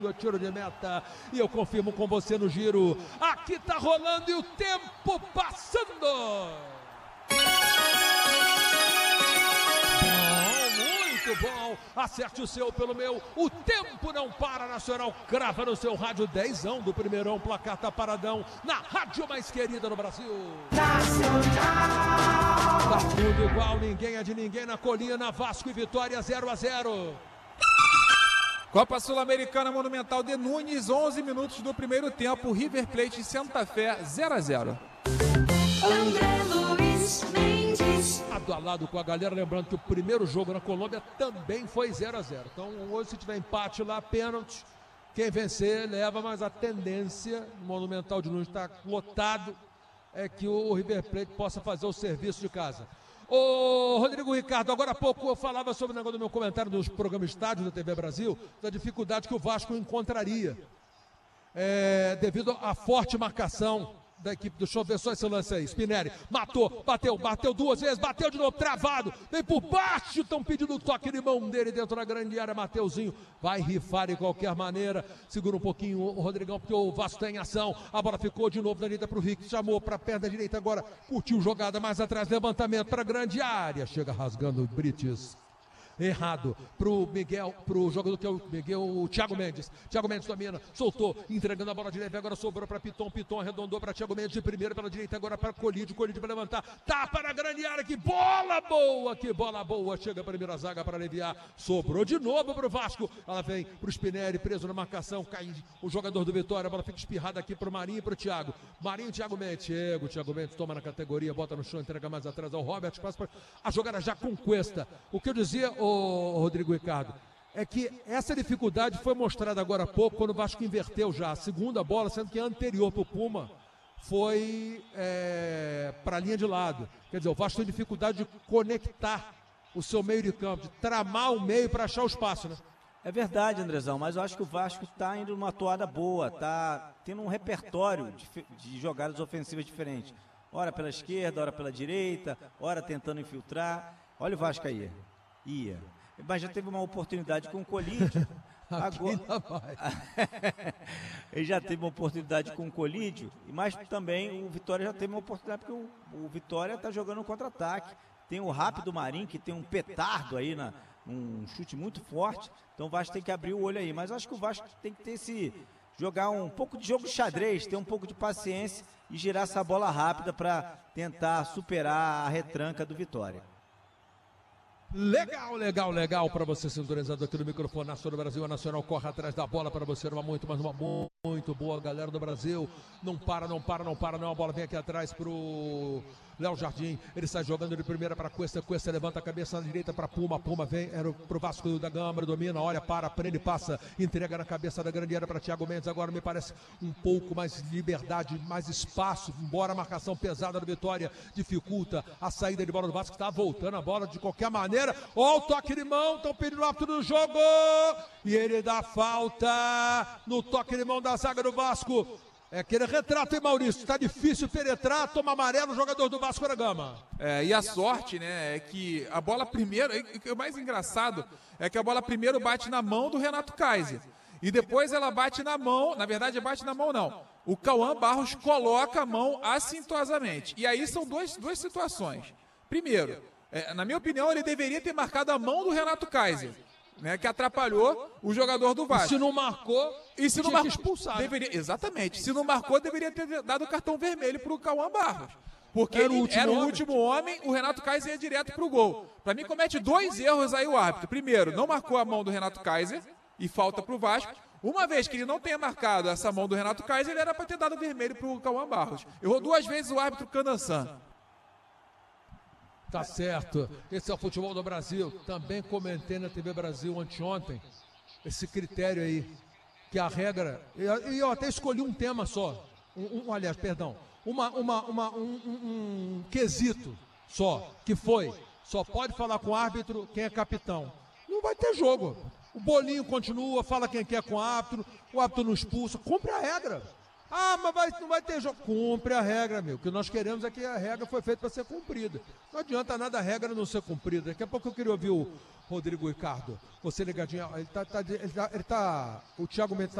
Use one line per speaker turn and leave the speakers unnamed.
Tiro de meta e eu confirmo com você no giro. Aqui tá rolando e o tempo passando. Muito bom. Acerte o seu pelo meu. O tempo não para. Nacional crava no seu rádio. 10ão do primeirão. Placar tá paradão na rádio mais querida no Brasil. Nacional. Tá tudo igual. Ninguém é de ninguém na colina. Vasco e Vitória 0-0.
Copa Sul-Americana Monumental de Nunes, 11 minutos do primeiro tempo, River Plate e Santa Fé, 0-0.
André Luiz Mendes. Lado a lado com a galera, lembrando que o primeiro jogo na Colômbia também foi 0-0. Então hoje, se tiver empate lá, pênalti, quem vencer leva, mas a tendência, o Monumental de Nunes está lotado, é que o River Plate possa fazer o serviço de casa. Ô Rodrigo Ricardo, agora há pouco eu falava sobre o negócio do meu comentário dos programas estádios da TV Brasil, da dificuldade que o Vasco encontraria devido à forte marcação da equipe. Deixa eu ver só esse lance aí. Spinelli matou, bateu duas vezes, bateu de novo, travado, vem por baixo, estão pedindo o toque de mão dele dentro da grande área. Mateuzinho vai rifar de qualquer maneira, segura um pouquinho o Rodrigão, porque o Vasco está em ação. A bola ficou de novo na direita para o Rick, chamou para a perna direita agora, curtiu jogada mais atrás, levantamento para a grande área, chega rasgando o Brites. Errado pro Miguel, pro jogador que é o Miguel, o Thiago Mendes. Thiago Mendes domina, soltou, entregando a bola de leve, agora sobrou para Piton, Piton arredondou para Thiago Mendes de primeira pela direita, agora para Colídio para levantar, tapa na grande área, que bola boa, chega a primeira zaga para aliviar, sobrou de novo pro Vasco, ela vem pro Spinelli, preso na marcação, cai o jogador do Vitória, a bola fica espirrada aqui pro Marinho e pro Thiago, Marinho, Thiago Mendes, chega o Thiago Mendes, toma na categoria, bota no chão, entrega mais atrás ao Robert, a jogada já com Cuesta. O que eu dizia, o Rodrigo Ricardo, é que essa dificuldade foi mostrada agora há pouco, quando o Vasco inverteu já a segunda bola, sendo que a anterior para o Puma foi para a linha de lado. Quer dizer, o Vasco tem dificuldade de conectar o seu meio de campo, de tramar o meio para achar o espaço, né?
É verdade, Andrezão, mas eu acho que o Vasco está indo numa toada boa, está tendo um repertório de jogadas ofensivas diferentes. Ora pela esquerda, ora pela direita, ora tentando infiltrar. Olha o Vasco aí. Mas já teve uma oportunidade com o Colídio. Agora ele já teve uma oportunidade com o Colídio, mas também o Vitória já teve uma oportunidade, porque o Vitória está jogando um contra-ataque. Tem o rápido Marinho, que tem um petardo aí, um chute muito forte. Então o Vasco tem que abrir o olho aí. Mas eu acho que o Vasco tem que jogar um pouco de jogo de xadrez, ter um pouco de paciência e girar essa bola rápida para tentar superar a retranca do Vitória.
Legal para você, sintonizado aqui no microfone Nacional do Brasil. A Nacional corre atrás da bola para você, uma muito boa galera do Brasil. Não para, a bola vem aqui atrás pro Léo Jardim, ele sai jogando de primeira para Cuesta, levanta a cabeça na direita para Puma vem, era pro Vasco da Gama, domina, olha, prende, passa, entrega na cabeça da grande área para Thiago Mendes, agora me parece um pouco mais de liberdade, mais espaço, embora a marcação pesada do Vitória dificulta a saída de bola do Vasco, está voltando a bola de qualquer maneira, ó o toque de mão, estão pedindo o árbitro do jogo, e ele dá falta no toque de mão da zaga do Vasco. É aquele retrato, hein, Maurício? Tá difícil penetrar, toma amarelo o jogador do Vasco da Gama.
E a sorte, né, é que a bola primeiro, o mais engraçado é que a bola primeiro bate na mão do Renato Kaiser. E depois ela bate na mão, na verdade bate na mão não. O Cauã Barros coloca a mão assintosamente. E aí são duas situações. Primeiro, na minha opinião, ele deveria ter marcado a mão do Renato Kaiser, né, que atrapalhou o jogador do Vasco.
E se não marcou, tinha que expulsar.
Exatamente. Se não marcou, deveria ter dado o cartão vermelho para o Cauã Barros. Porque era o último homem, o Renato Kaiser ia direto para o gol. Para mim, comete dois erros aí o árbitro. Primeiro, não marcou a mão do Renato Kaiser e falta para o Vasco. Uma vez que ele não tenha marcado essa mão do Renato Kaiser, ele era para ter dado vermelho para o Cauã Barros. Errou duas vezes o árbitro Candançan.
Tá certo, esse é o futebol do Brasil. Também comentei na TV Brasil anteontem esse critério aí, que a regra, e eu até escolhi um tema só, um quesito só, que foi, só pode falar com o árbitro quem é capitão. Não vai ter jogo. O bolinho continua, fala quem quer com o árbitro não expulsa, cumpre a regra. Ah, mas não vai ter jogo. Cumpre a regra, meu. O que nós queremos é que a regra foi feita para ser cumprida. Não adianta nada a regra não ser cumprida. Daqui a pouco eu queria ouvir o Rodrigo Ricardo. Você ligadinho. O Thiago Mendes está